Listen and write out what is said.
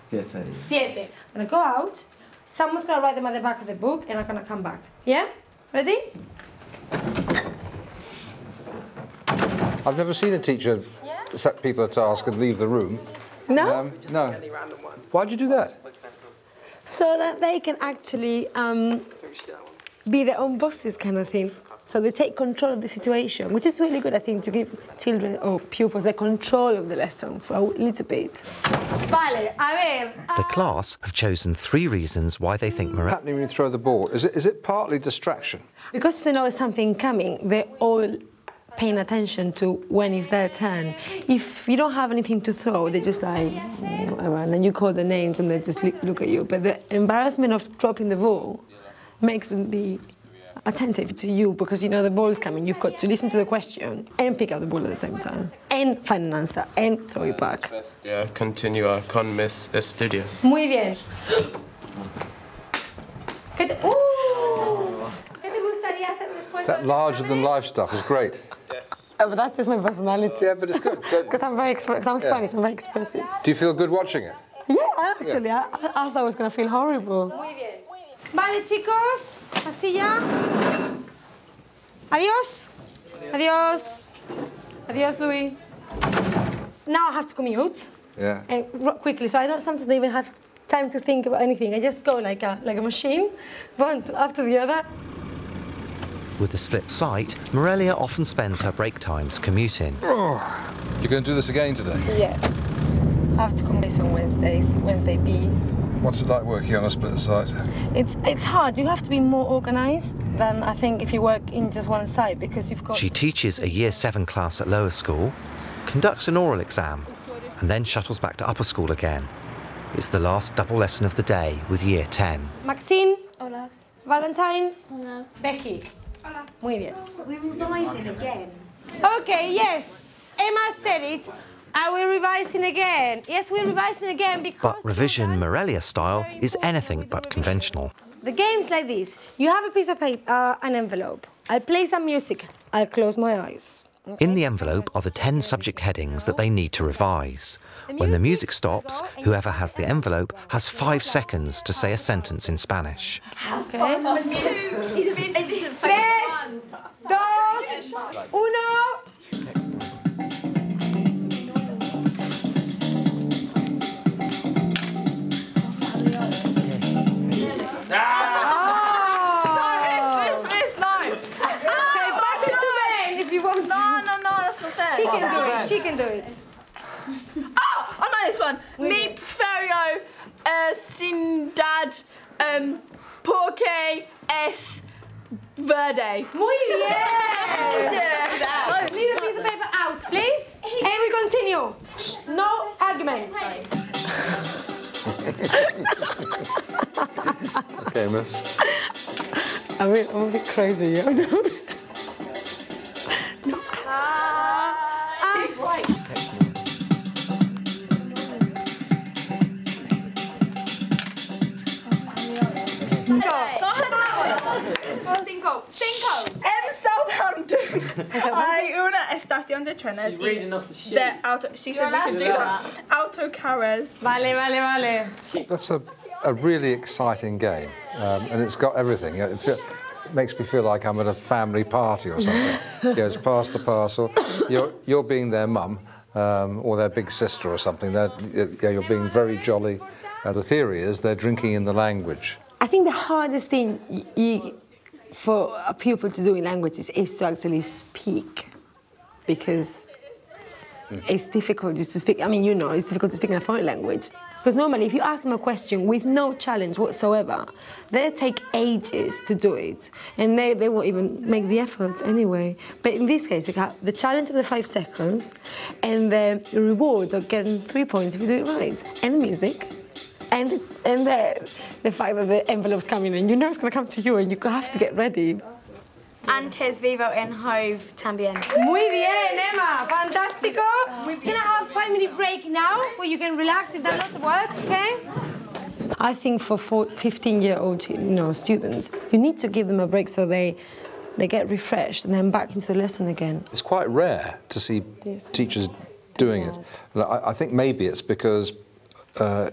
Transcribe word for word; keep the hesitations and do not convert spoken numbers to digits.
Siete. Siete. I'm gonna go out. Someone's gonna write them at the back of the book, and I'm gonna come back. Yeah? Ready? I've never seen a teacher yeah? set people a task and leave the room. No? Um, no. Why'd you do that? So that they can actually um, be their own bosses, kind of thing. So they take control of the situation, which is really good, I think, to give children or pupils the control of the lesson for a little bit. Vale, a ver. The class have chosen three reasons why they think Morelia... Happening when you throw the ball, is it, is it partly distraction? Because they know there's something coming, they're all paying attention to when it's their turn. If you don't have anything to throw, they're just like, whatever, and then you call the names and they just look at you. But the embarrassment of dropping the ball makes them be attentive to you because you know the ball is coming. You've got to listen to the question and pick up the ball at the same time and find an answer and throw it back. Yeah, continua con mis estudios. Muy bien. ¿Qué te, uh, ¿Qué te gustaría hacer después? That larger-than-life stuff is great. Yes. Oh, but that's just my personality. Yeah, but it's good. Because I'm very expressive. I'm Yeah. Spanish. I'm very expressive. Do you feel good watching it? Yeah, actually, yeah. I, I thought I was going to feel horrible. Muy bien. Vale, chicos, así ya. Adiós. Adiós. Adiós, Louis. Now I have to commute. Yeah. And quickly, so I don't sometimes even have time to think about anything. I just go like a like a machine, one after the other. With the split sight, Morelia often spends her break times commuting. Oh. You're going to do this again today? Yeah. I have to come this on Wednesdays, Wednesday B. What's it like working on a split site? It's it's hard. You have to be more organised than I think if you work in just one site because you've got... She teaches a year seven class at lower school, conducts an oral exam, and then shuttles back to upper school again. It's the last double lesson of the day with year ten. Maxine. Hola. Valentine. Hola. Becky. Hola. Muy bien. We're revising again. Okay, yes. Emma said it. Are we revising again? Yes, we're revising again because... But revision Morelia style is anything but conventional. The game's like this. You have a piece of paper, uh, an envelope. I'll play some music. I'll close my eyes. Okay? In the envelope are the ten subject headings that they need to revise. When the music stops, whoever has the envelope has five seconds to say a sentence in Spanish. Okay. Tres, dos, uno... She can do it, she can do it. Oh, I know this one. Mi preferio uh, sin dad um, porque es verde. Muy bien! Yeah. Leave the piece of paper out, please. And we continue. No arguments. Okay, miss. I mean, I'm a bit crazy, yeah. No. Cinco. Cinco. En Southampton, hay una estación de trenes. She's reading us the shit. De auto, she said we could do that. Autocarras. Vale, vale, vale. That's a, a really exciting game, um, and it's got everything. You know, it, feel, it makes me feel like I'm at a family party or something. Yeah, it's pass the parcel. You're, you're being their mum um, or their big sister or something. They're, yeah, you're being very jolly. Uh, the theory is they're drinking in the language. I think the hardest thing you, for a pupil to do in languages is to actually speak, because mm. it's difficult just to speak. I mean, you know, it's difficult to speak in a foreign language. Because normally, if you ask them a question with no challenge whatsoever, they take ages to do it, and they, they won't even make the effort anyway. But in this case, they have the challenge of the five seconds, and the rewards of getting three points if you do it right, and the music. And, and the, the fact that the envelope's coming in, you know it's going to come to you and you have to get ready. Antes vivo en Hove también. Muy bien, Emma. Fantástico. We're going to have a five-minute break now where you can relax. You've done lots of work, OK? I think for fifteen-year-old you know, students, you need to give them a break so they, they get refreshed and then back into the lesson again. It's quite rare to see teachers doing it. I, I think maybe it's because Uh,